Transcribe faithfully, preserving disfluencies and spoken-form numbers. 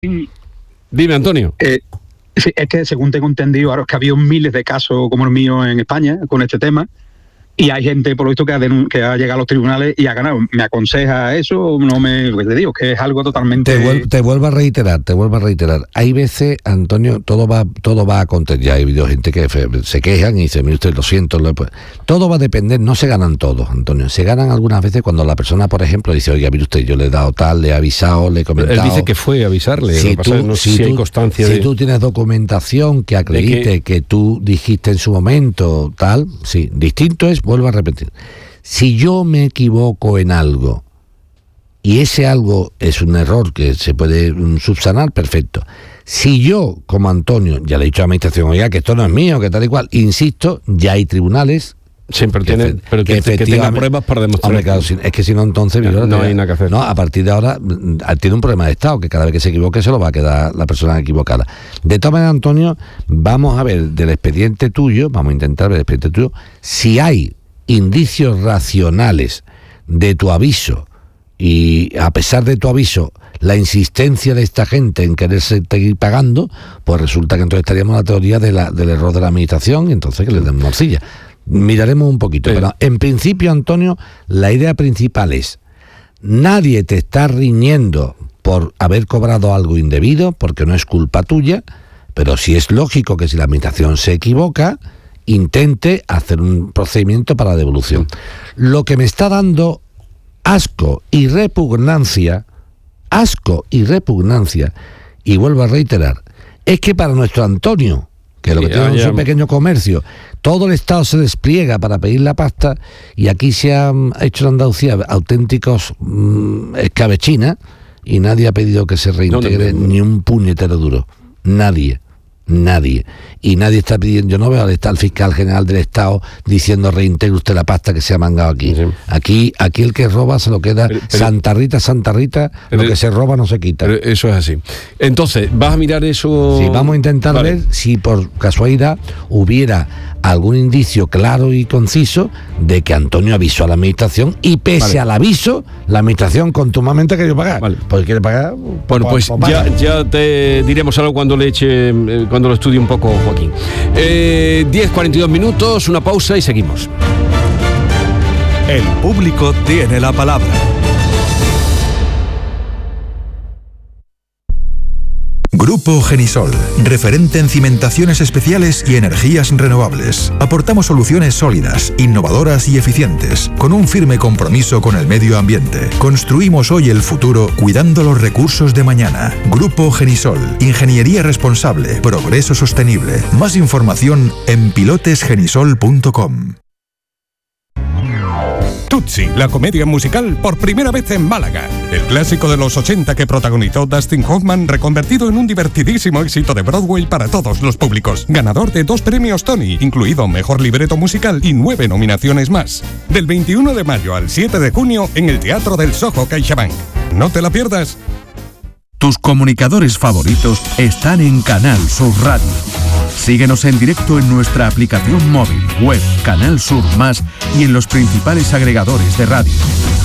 Dime, Antonio. Eh, sí, es que según tengo entendido, ahora es que ha habido miles de casos como el mío en España con este tema, y hay gente, por lo visto, que ha, denun- que ha llegado a los tribunales y ha ganado. ¿Me aconseja eso? No me... Pues te digo, que es algo totalmente... Te, vuel- te vuelvo a reiterar, te vuelvo a reiterar. Hay veces, Antonio, todo va todo va a contar. Ya hay habido gente que fe- se quejan y dicen, mire usted, lo siento. Lo, pues, todo va a depender, no se ganan todos, Antonio. Se ganan algunas veces cuando la persona, por ejemplo, dice, oiga, mire usted, yo le he dado tal, le he avisado, le he comentado... Él dice que fue a avisarle. Si, lo que pasa tú, es que no sé si, si hay tú, constancia si de... tú tienes documentación que acredite que... que tú dijiste en su momento, tal, sí. Distinto es, vuelvo a repetir, si yo me equivoco en algo y ese algo es un error que se puede mm, subsanar, perfecto. Si yo, como Antonio, ya le he dicho a la administración, oiga, que esto no es mío, que tal y cual, insisto, ya hay tribunales. Siempre que tiene, efe- pero que, que tenga pruebas para demostrar. Hombre, claro, si- es que si no, entonces... No, yo, no hay nada que hacer. No, a partir de ahora mm, tiene un problema de Estado, que cada vez que se equivoque se lo va a quedar la persona equivocada. De todas maneras, Antonio, vamos a ver del expediente tuyo, vamos a intentar ver el expediente tuyo, si hay indicios racionales de tu aviso, y a pesar de tu aviso, la insistencia de esta gente en querer seguir pagando, pues resulta que entonces estaríamos en la teoría de la, del error de la administración, y entonces que le den morcilla. Miraremos un poquito, Sí. pero en principio, Antonio, la idea principal es, nadie te está riñendo por haber cobrado algo indebido, porque no es culpa tuya, pero sí es lógico que si la administración se equivoca, intente hacer un procedimiento para la devolución. Lo que me está dando asco y repugnancia, asco y repugnancia, y vuelvo a reiterar, es que para nuestro Antonio, que lo que Sí, tiene ah, es ya. un pequeño comercio, todo el Estado se despliega para pedir la pasta, y aquí se han hecho en Andalucía auténticos mmm, escabechinas, y nadie ha pedido que se reintegre No, no, no. ni un puñetero duro. Nadie. Nadie. Y nadie está pidiendo, yo no veo al, al fiscal general del Estado diciendo reintegre usted la pasta que se ha mangado aquí. Sí. Aquí aquí el que roba se lo queda, Pero- pero- Santa Rita, Santa Rita, pero- lo que se roba no se quita. Pero eso es así. Entonces, ¿vas a mirar eso? Sí, vamos a intentar Vale. ver si por casualidad hubiera algún indicio claro y conciso de que Antonio avisó a la administración y pese Vale. al aviso, la administración contumamente ha querido pagar. Vale. Porque quiere pagar. Bueno, pues ya, ya te diremos algo cuando le eche, eh, cuando lo estudie un poco Joaquín. Eh, diez cuarenta y dos minutos, una pausa y seguimos. El público tiene la palabra. Grupo Genisol, referente en cimentaciones especiales y energías renovables. Aportamos soluciones sólidas, innovadoras y eficientes, con un firme compromiso con el medio ambiente. Construimos hoy el futuro cuidando los recursos de mañana. Grupo Genisol, ingeniería responsable, progreso sostenible. Más información en pilotes genisol punto com. Tutsi, la comedia musical por primera vez en Málaga. El clásico de los ochenta que protagonizó Dustin Hoffman, reconvertido en un divertidísimo éxito de Broadway para todos los públicos. Ganador de dos premios Tony, incluido Mejor Libreto Musical y nueve nominaciones más. Del veintiuno de mayo al siete de junio en el Teatro del Soho CaixaBank. No te la pierdas. Tus comunicadores favoritos están en Canal Sur Radio. Síguenos en directo en nuestra aplicación móvil, web, Canal Sur Más y en los principales agregadores de radio.